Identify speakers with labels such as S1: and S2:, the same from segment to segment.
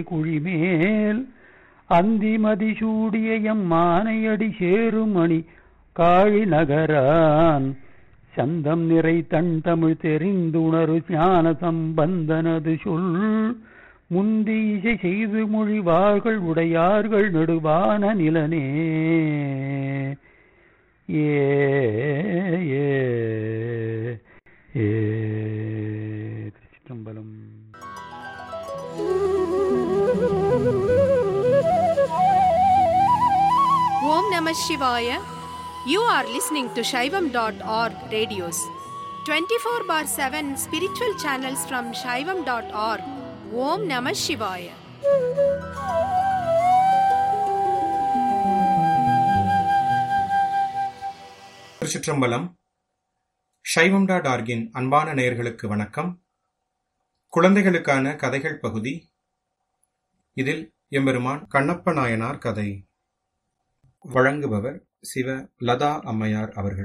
S1: குழிமேல் அந்திமதி சூடிய எம்மானையடி சேருமணி காழி நகரான் சந்தம் நிறை தன் தமிழ் தெரிந்துணரு ஞான சம்பந்தனது சொல் முந்தி இசை செய்து மொழிவார்கள் உடையார்கள் நெடுவான நிலனே. ஏ ஏ ஏ திருச்சிற்றம்பலம்.
S2: Om Namah Shivaya. You are listening to Shaivam.org radios. 24/7 spiritual channels from Shaivam.org. Om Namah Shivaya.
S3: திருச்சிற்றம்பலம். Shaivam.org-இன் அன்பான நேயர்களுக்கு வணக்கம். குழந்தைகளுக்கான கதைகள் பகுதி. இதில் எம்பெருமான் கண்ணப்ப நாயனார் கதை. வழங்குபவர் சிவ லதா அம்மையார் அவர்கள்.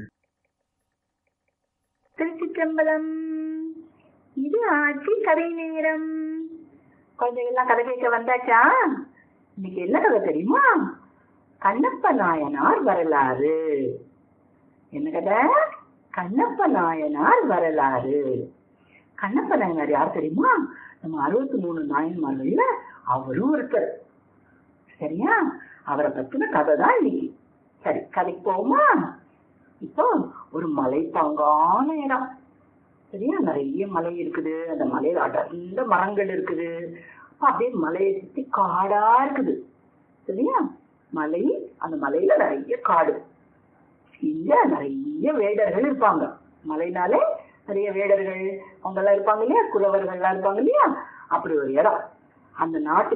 S4: திருச்சிற்றம்பலம். இது ஆட்சி கதை நேரம். குழந்தைகள்லாம் கதை கேட்க வந்தாச்சா? இன்னைக்கு என்ன கதை தெரியுமா? கண்ணப்ப நாயனார் வரலாறு. என்ன கதை? கண்ணப்ப நாயனார் வரலாறு. கண்ணப்ப நாயனார் யார் தெரியுமா? நம்ம 63 நாயன்மார்கள்ல அவரும் ஒருத்தர். சரியா? அவரை பத்தின கதை தான் இன்னைக்கு. சரி, கதைக்கு போகுமா? இப்போ ஒரு மலைப்பாங்கான இடம். சரியா? நிறைய மலை இருக்குது. அந்த மலையில அடர்ந்த மரங்கள் இருக்குது. அப்படியே மலையை சுத்தி காடா இருக்குது. சரியா? மலை, அந்த மலையில நிறைய காடு. இங்க நிறைய வேடர்கள் இருப்பாங்க. மலைனாலே நிறைய வேடர்கள் அவங்க எல்லாம் இருப்பாங்க இல்லையா? குலவர்கள் எல்லாம் இருப்பாங்க இல்லையா? அப்படி ஒரு இடம். அந்த நாட்டு